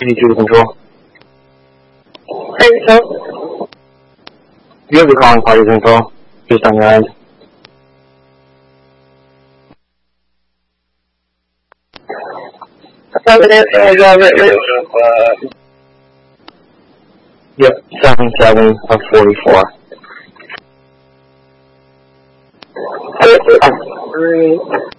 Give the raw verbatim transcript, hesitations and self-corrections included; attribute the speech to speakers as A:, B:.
A: eighty-two control.
B: Hey, so?
A: You have the calling party control, just on your end.
B: Affirmative, and I got it.
A: Yep, seven seven of forty-four.
B: Three.